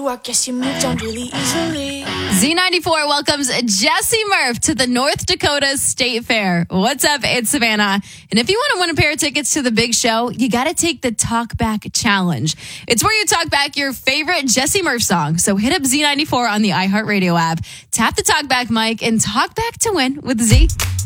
I guess you moved on really easily. Z94 welcomes Jesse Murph to the North Dakota State Fair. What's up? It's Savannah. And if you want to win a pair of tickets to the big show, you got to take the Talk Back Challenge. It's where you talk back your favorite Jesse Murph song. So hit up Z94 on the iHeartRadio app, tap the Talk Back mic, and talk back to win with Z.